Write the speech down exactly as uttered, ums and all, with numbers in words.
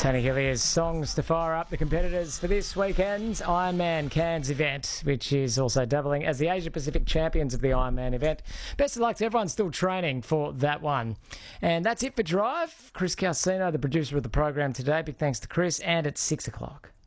Tony Hillier's songs to fire up the competitors for this weekend's Ironman Cairns event, which is also doubling as the Asia Pacific champions of the Ironman event. Best of luck to everyone still training for that one. And that's it for Drive. Chris Calcino, the producer of the program today. Big thanks to Chris, and it's six o'clock.